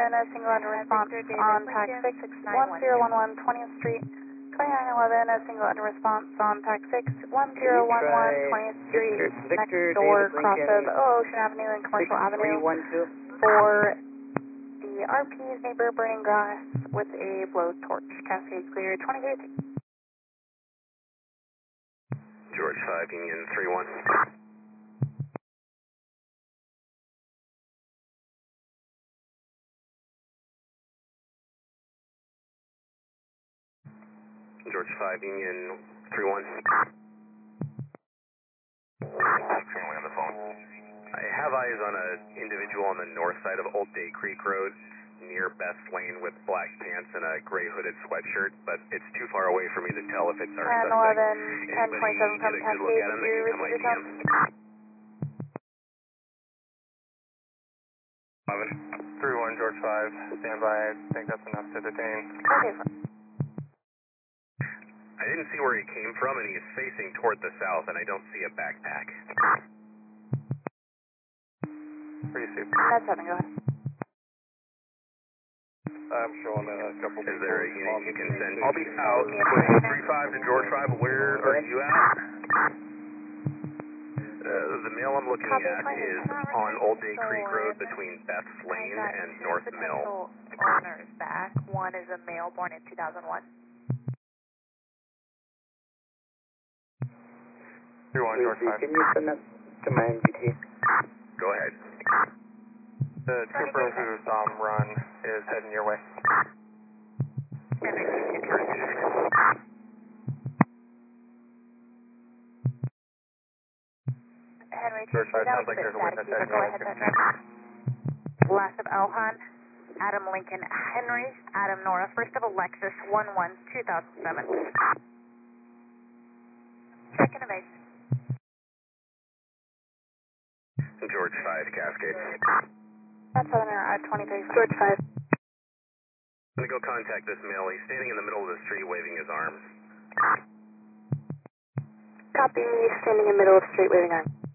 a single under response on TAC 6, 1011 20th Street. 2911, a single under response on TAC 6, 1011 20th Street, next door, cross of Ocean Avenue and Commercial Avenue, for the RP's neighbor burning grass with a blowtorch. Cascade clear, 2030. George 5, Union 31. George 5, Union 31. Extremely on the phone. I have eyes on an individual on the north side of Old Day Creek Road near Best Lane with black pants and a gray hooded sweatshirt, but it's too far away for me to tell if it's our 10, suspect. 11, 10, 27 from Cascade, do you receive your count? 31 George 5, stand by. I think that's enough to detain. Okay, fine. I didn't see where he came from, and he is facing toward the south, and I don't see a backpack. Receive. That's 7, go ahead. I'm showing a couple people. Is there a unit you can send? I'll be out with 35 to George 5. Where are you at? The mill I'm looking at is on Old Day Creek Road between Beth's Lane and North Mill. Owners back. One is a male born in 2001. 31 George 5. Can you send that to my MGT? Go ahead. The trooper who's run is heading your way. Henry, George 5, sounds like there's a witness heading go your way. ahead, last of Elhan, Adam Lincoln, Henry, Adam Nora, first of Alexis, 11, 2007. Second of 8. George 5, Cascade. That's Southern at 23. George 5. I'm going to go contact this male. He's standing in the middle of the street waving his arms. Copy, standing in the middle of the street waving arms.